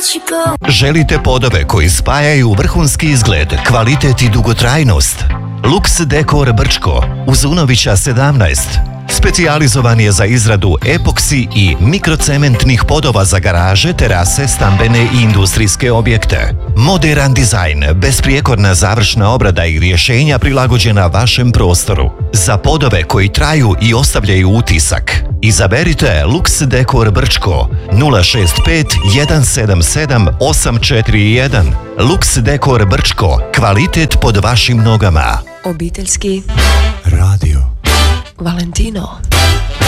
Želite podove koji spajaju vrhunski izgled, kvalitet i dugotrajnost? Lux Dekor Brčko uz Unovića 17. Specijalizovan je za izradu epoksi i mikrocementnih podova za garaže, terase, stambene i industrijske objekte. Moderan dizajn, besprijekorna završna obrada i rješenja prilagođena vašem prostoru. Za podove koji traju i ostavljaju utisak. Izaberite Lux Dekor Brčko 065 177 841. Lux Dekor Brčko, kvalitet pod vašim nogama. Obiteljski radio Valentino.